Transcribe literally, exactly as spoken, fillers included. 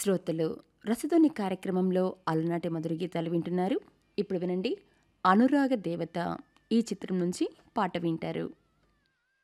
శ్రోతలు రసధోని కార్యక్రమంలో అలనాటి మధుర గీతాలు వింటున్నారు. ఇప్పుడు వినండి, అనురాగ దేవత ఈ చిత్రం నుంచి పాట వింటారు.